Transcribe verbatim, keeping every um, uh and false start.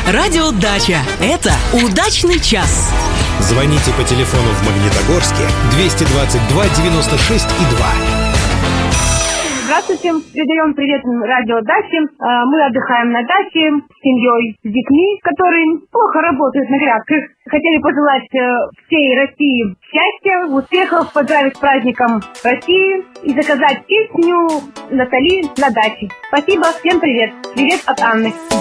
Радио Дача. Это удачный час. Звоните по телефону в Магнитогорске двести двадцать два девяносто шесть и два. Здравствуйте, передаем привет радио Дачи. Мы отдыхаем на даче с семьей, с детьми, которые плохо работают на грядках. Хотели пожелать всей России счастья, успехов, поздравить с праздником России и заказать песню Натали на даче. Спасибо, всем привет. Привет от Анны.